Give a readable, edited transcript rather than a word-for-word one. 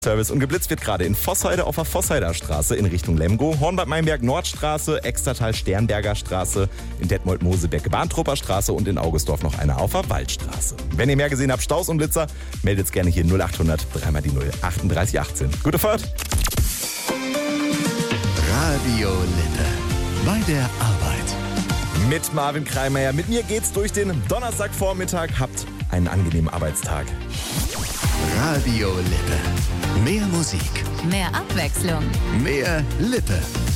Service und geblitzt wird gerade in Vossheide auf der Vosseider Straße in Richtung Lemgo, Hornbad Meinberg Nordstraße, Extertal Sternberger Straße, in Detmold Moseberg Bahntrupper Straße und in Augustdorf noch eine auf der Waldstraße. Wenn ihr mehr gesehen habt, Staus und Blitzer, meldet gerne hier 0800 3 die 0 38 18. Gute Fahrt! Radio Lippe. Bei der Arbeit. Mit Marvin Kreimeier. Mit mir geht's durch den Donnerstagvormittag. Habt einen angenehmen Arbeitstag. Radio Lippe. Mehr Musik. Mehr Abwechslung. Mehr Lippe.